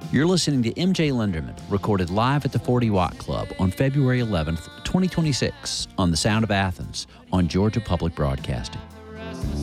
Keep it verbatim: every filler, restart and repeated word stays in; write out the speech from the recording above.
You're listening to M J Linderman, recorded live at the forty watt Club on February eleventh, twenty twenty-six, on The Sound of Athens on Georgia Public Broadcasting.